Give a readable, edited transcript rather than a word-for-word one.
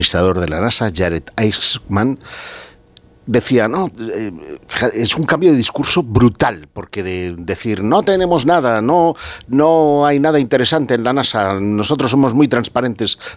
administrador de la NASA, Jared Isaacman, decía, no, es un cambio de discurso brutal, porque de decir no tenemos nada, no hay nada interesante en la NASA, nosotros somos muy transparentes